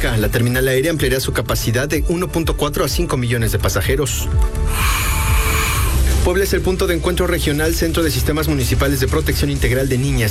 Toluca. La terminal aérea ampliará su capacidad de 1.4 a 5 millones de pasajeros. Puebla es el punto de encuentro regional Centro de Sistemas Municipales de Protección Integral de Niñas,